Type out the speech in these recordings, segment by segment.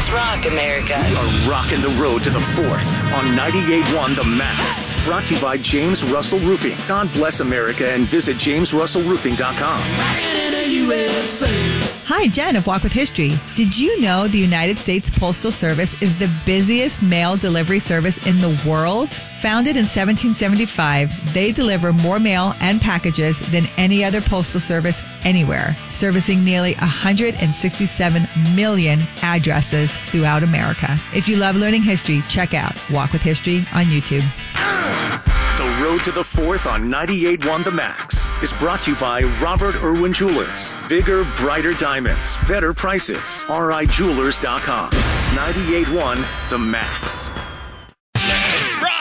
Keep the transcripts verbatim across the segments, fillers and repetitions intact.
Let's rock, America. We are rocking the road to the fourth on ninety-eight point one The Max. Brought to you by James Russell Roofing. God bless America and visit james russell roofing dot com. Hi, Jen of Walk with History. Did you know the United States Postal Service is the busiest mail delivery service in the world? Founded in seventeen seventy-five, they deliver more mail and packages than any other postal service anywhere, servicing nearly one hundred sixty-seven million addresses throughout America. If you love learning history, check out Walk with History on YouTube. The road to the fourth on ninety-eight point one The Max is brought to you by Robert Irwin Jewelers. Bigger, brighter diamonds, better prices. R I jewelers dot com. ninety-eight point one The Max. Let's rock.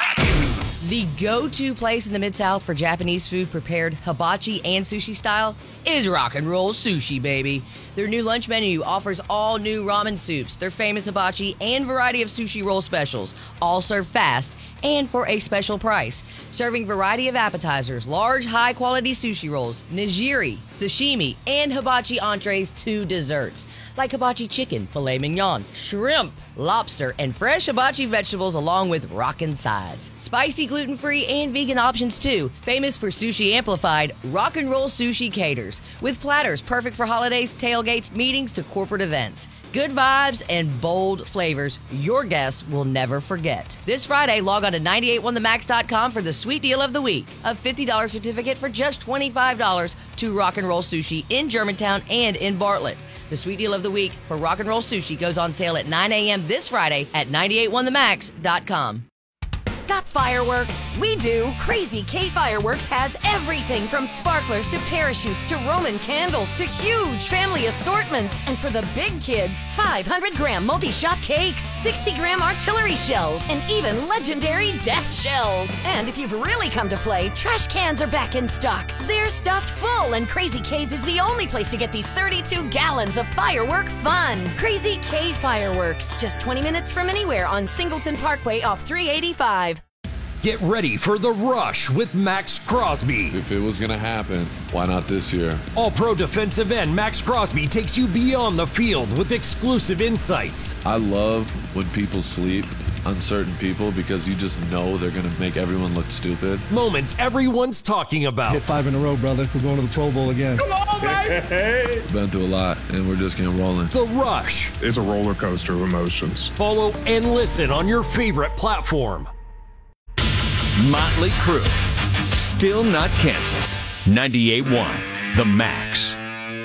The go-to place in the Mid-South for Japanese food prepared hibachi and sushi style is Rock and Roll Sushi, baby. Their new lunch menu offers all new ramen soups, their famous hibachi, and variety of sushi roll specials, all served fast and for a special price. Serving variety of appetizers, large, high-quality sushi rolls, nigiri, sashimi, and hibachi entrees to desserts, like hibachi chicken, filet mignon, shrimp, lobster, and fresh hibachi vegetables along with rockin' sides. Spicy, gluten-free, and vegan options too. Famous for sushi amplified, Rock and Roll Sushi caters, with platters perfect for holidays, tailgates, meetings to corporate events. Good vibes and bold flavors your guests will never forget. This Friday, log on to ninety-eight point one the max dot com for the sweet deal of the week. A fifty dollars certificate for just twenty-five dollars to Rock and Roll Sushi in Germantown and in Bartlett. The sweet deal of the week for Rock and Roll Sushi goes on sale at nine a.m. this Friday at ninety-eight point one the max dot com. Got fireworks? We do. Crazy K Fireworks has everything from sparklers to parachutes to Roman candles to huge family assortments. And for the big kids, five hundred gram multi-shot cakes, sixty gram artillery shells, and even legendary death shells. And if you've really come to play, trash cans are back in stock. They're stuffed full, and Crazy K's is the only place to get these thirty-two gallons of firework fun. Crazy K Fireworks, just twenty minutes from anywhere on Singleton Parkway off three eighty-five. Get ready for the rush with Max Crosby. If it was going to happen, why not this year? All-pro defensive end Max Crosby takes you beyond the field with exclusive insights. I love when people sleep on certain people because you just know they're going to make everyone look stupid. Moments everyone's talking about. Hit five in a row, brother. We're going to the Pro Bowl again. Come on, baby! Been through a lot, and we're just getting rolling. The Rush. It's a roller coaster of emotions. Follow and listen on your favorite platform. Motley Crue. Still not canceled. ninety-eight point one The Max.